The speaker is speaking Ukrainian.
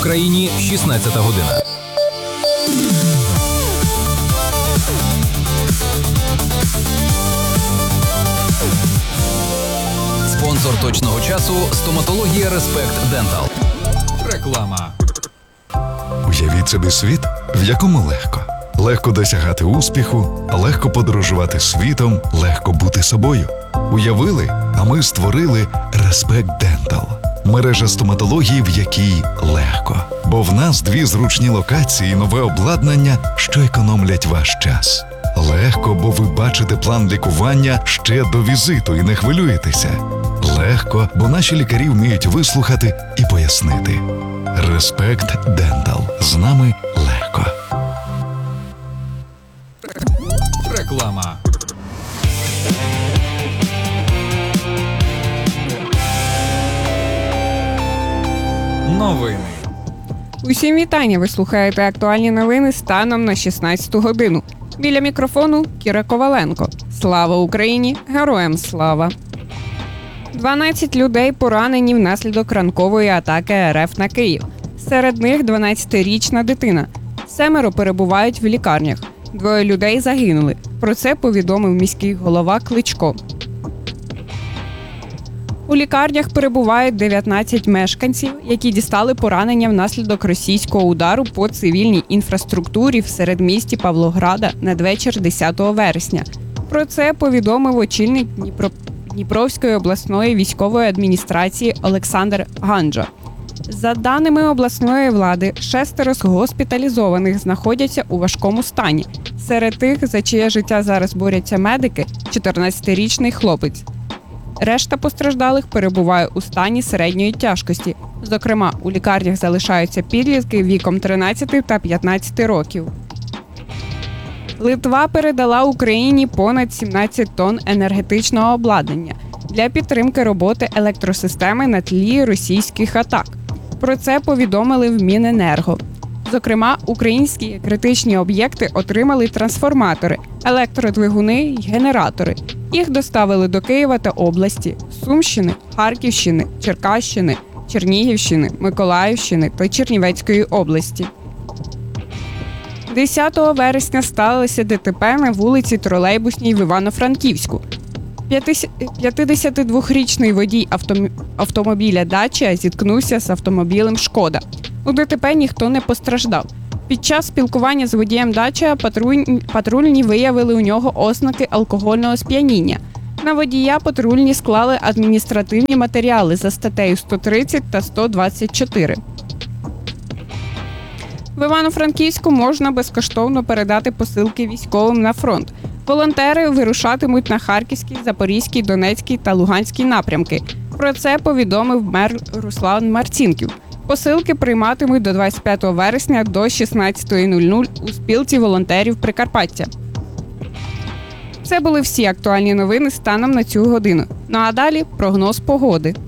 Україні, 16 година. Спонсор точного часу – стоматологія Респект Дентал. Реклама. Уявіть собі світ, в якому легко. Легко досягати успіху, легко подорожувати світом, легко бути собою. Уявили, а ми створили Респект Дентал. Мережа стоматології, в якій легко. Бо в нас 2 зручні локації і нове обладнання, що економлять ваш час. Легко, бо ви бачите план лікування ще до візиту і не хвилюєтеся. Легко, бо наші лікарі вміють вислухати і пояснити. Респект Дентал. З нами легко. Реклама. Новини. Усім вітання! Ви слухаєте актуальні новини станом на 16 годину. Біля мікрофону Кіра Коваленко. Слава Україні! Героям слава! 12 людей поранені внаслідок ранкової атаки РФ на Київ. Серед них 12-річна дитина. 7 перебувають в лікарнях. 2 людей загинули. Про це повідомив міський голова Кличко. У лікарнях перебувають 19 мешканців, які дістали поранення внаслідок російського удару по цивільній інфраструктурі в середмісті Павлограда надвечір 10 вересня. Про це повідомив очільник Дніпровської обласної військової адміністрації Олександр Ганджа. За даними обласної влади, 6 з госпіталізованих знаходяться у важкому стані. Серед тих, за чиє життя зараз борються медики, 14-річний хлопець. Решта постраждалих перебуває у стані середньої тяжкості. Зокрема, у лікарнях залишаються підлітки віком 13 та 15 років. Литва передала Україні понад 17 тонн енергетичного обладнання для підтримки роботи електросистеми на тлі російських атак. Про це повідомили в Міненерго. Зокрема, українські критичні об'єкти отримали трансформатори, електродвигуни й генератори. Їх доставили до Києва та області, Сумщини, Харківщини, Черкащини, Чернігівщини, Миколаївщини та Чернівецької області. 10 вересня сталося ДТП на вулиці Тролейбусній в Івано-Франківську. 52-річний водій автомобіля «Дача» зіткнувся з автомобілем «Шкода». У ДТП ніхто не постраждав. Під час спілкування з водієм «Дача» патрульні виявили у нього ознаки алкогольного сп'яніння. На водія патрульні склали адміністративні матеріали за статтею 130 та 124. В Івано-Франківську можна безкоштовно передати посилки військовим на фронт. Волонтери вирушатимуть на Харківський, Запорізький, Донецький та Луганський напрямки. Про це повідомив мер Руслан Марцінків. Посилки прийматимуть до 25 вересня до 16:00 у спілці волонтерів Прикарпаття. Це були всі актуальні новини станом на цю годину. Ну а далі прогноз погоди.